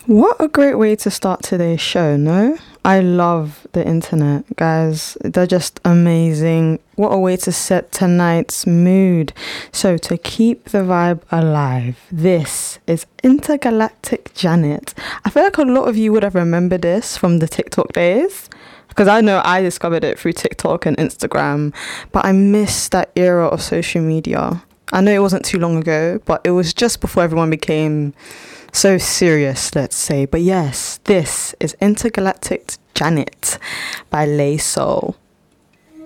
What a great way to start today's show, no? I love the internet, guys. They're just amazing. What a way to set tonight's mood. So, to keep the vibe alive, this is Intergalactic Janet. I feel like a lot of you would have remembered this from the TikTok days, because I know I discovered it through TikTok and Instagram, but I miss that era of social media. I know it wasn't too long ago, but it was just before everyone became so serious, let's say. But yes, this is Intergalactic Janet by Lay Soul.